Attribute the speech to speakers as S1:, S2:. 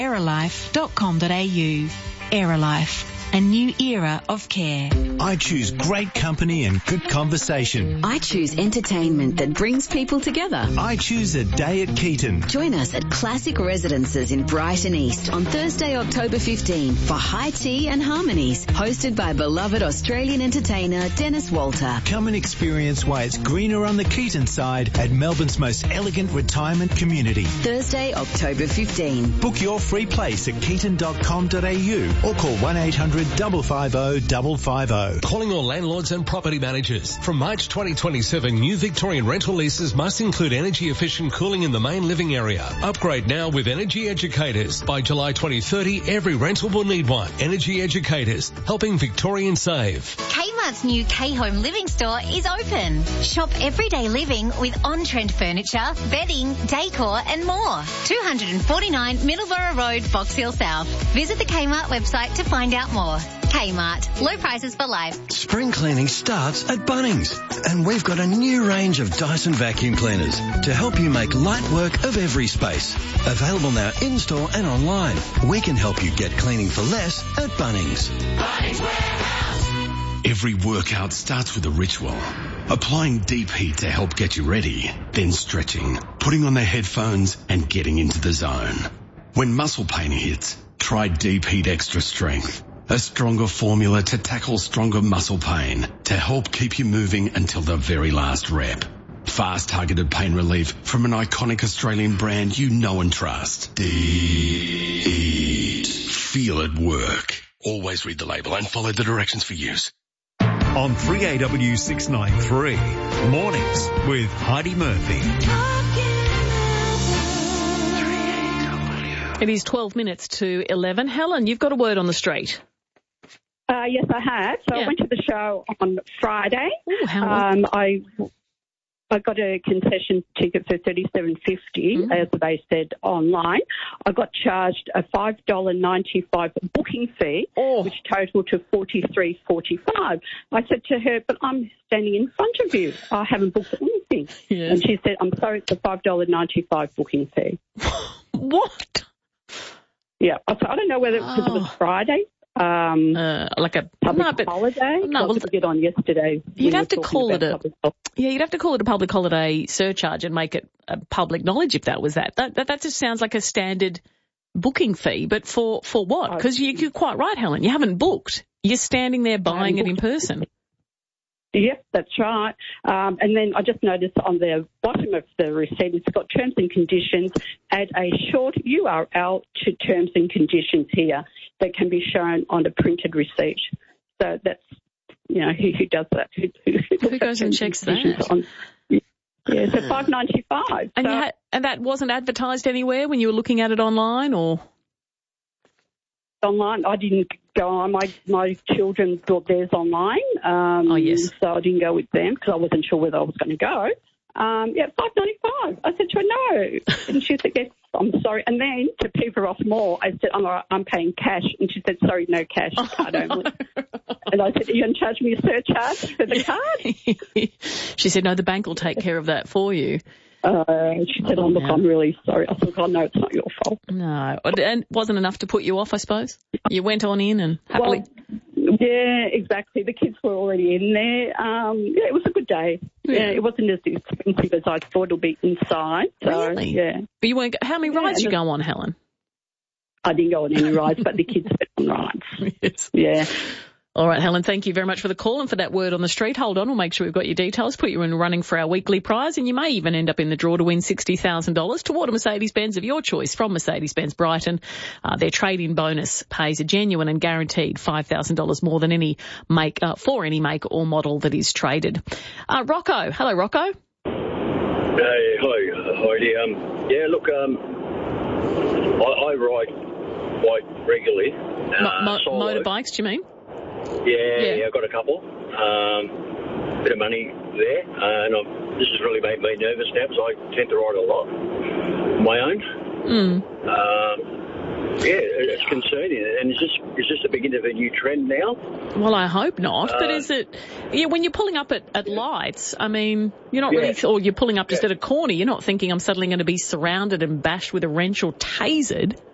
S1: aerolife.com.au. Aerolife, a new era of care.
S2: I choose great company and good conversation.
S3: I choose entertainment that brings people together.
S2: I choose a day at Keaton.
S3: Join us at Classic Residences in Brighton East on Thursday, October 15 for High Tea and Harmonies, hosted by beloved Australian entertainer Dennis Walter.
S2: Come and experience why it's greener on the Keaton side at Melbourne's most elegant retirement community.
S3: Thursday, October 15.
S2: Book your free place at keaton.com.au or call 1-800 550 550.
S4: Calling all landlords and property managers. From March 2027, new Victorian rental leases must include energy efficient cooling in the main living area. Upgrade now with Energy Educators. By July 2030, every rental will need one. Energy Educators, helping Victorians save.
S5: Kmart's new K-Home Living store is open. Shop everyday living with on-trend furniture, bedding, decor and more. 249 Middleborough Road, Box Hill South. Visit the Kmart website to find out more. Kmart, low prices for life.
S6: Spring cleaning starts at Bunnings, and we've got a new range of Dyson vacuum cleaners to help you make light work of every space. Available now in-store and online. We can help you get cleaning for less at Bunnings.
S7: Bunnings Warehouse. Every workout starts with a ritual. Applying deep heat to help get you ready, then stretching, putting on the headphones and getting into the zone. When muscle pain hits, try Deep Heat Extra Strength. A stronger formula to tackle stronger muscle pain to help keep you moving until the very last rep. Fast targeted pain relief from an iconic Australian brand you know and trust. Deep Heat. Feel it work. Always read the label and follow the directions for use.
S2: On 3AW 693, Mornings with Heidi Murphy.
S8: It is 12 minutes to 11. Helen, you've got a word on the street.
S9: Yes, I have. So I went to the show on Friday.
S8: Ooh, how
S9: I got a concession ticket for $37.50, as they said online. I got charged a $5.95 booking fee, which totaled to $43.45. I said to her, but I'm standing in front of you. I haven't booked anything.
S8: Yes.
S9: And she said, I'm sorry, it's a $5.95 booking fee.
S8: What?
S9: Yeah. So I don't know whether because it was Friday.
S8: Like a
S9: public holiday.
S8: No,
S9: well, did on yesterday.
S8: You'd have to call it you'd have to call it a public holiday surcharge and make it a public knowledge if that was that. That just sounds like a standard booking fee. But for what? Because you're quite right, Helen. You haven't booked. You're standing there buying it in person.
S9: Yep, that's right. And then I just noticed on the bottom of the receipt, it's got terms and conditions. Add a short URL to terms and conditions here that can be shown on a printed receipt. So that's, who does that?
S8: Who goes and checks that?
S9: Yeah, so $5.95.
S8: And that wasn't advertised anywhere when you were looking at it online, or?
S9: Online, I didn't go on. My children bought theirs online.
S8: Yes.
S9: So I didn't go with them because I wasn't sure whether I was going to go. $5.95. I said to her, no. And she said, yes, I'm sorry. And then to peeve her off more, I said, I'm paying cash. And she said, sorry, no cash, card only. And I said, are you going to charge me a surcharge for the card?
S8: She said, no, the bank will take care of that for you.
S9: She said, look, I'm really sorry. I thought, no, it's not your fault.
S8: No. And it wasn't enough to put you off, I suppose? You went on in and happily...
S9: Well, yeah, exactly. The kids were already in there. It was a good day. Yeah, it wasn't as expensive as I thought it would be inside. So,
S8: really?
S9: Yeah.
S8: But you weren't... How many rides did you go on, Helen?
S9: I didn't go on any rides, but the kids went on rides.
S8: Yes.
S9: Yeah.
S8: All right, Helen, thank you very much for the call and for that word on the street. Hold on, we'll make sure we've got your details, put you in running for our weekly prize, and you may even end up in the draw to win $60,000 toward a Mercedes-Benz of your choice from Mercedes-Benz Brighton. Their trade-in bonus pays a genuine and guaranteed $5,000 more than any make or model that is traded. Rocco. Hello, Rocco.
S10: Hey, hi, Heidi. I ride quite regularly.
S8: Motorbikes, do you mean?
S10: Yeah, I've got a couple. Bit of money there, and this has really made me nervous now because I tend to ride a lot on my own. It's concerning. And is this the beginning of a new trend now?
S8: Well, I hope not. But is it? Yeah, when you're pulling up at lights, I mean, you're not really, or you're pulling up just at a corner. You're not thinking I'm suddenly going to be surrounded and bashed with a wrench or tasered.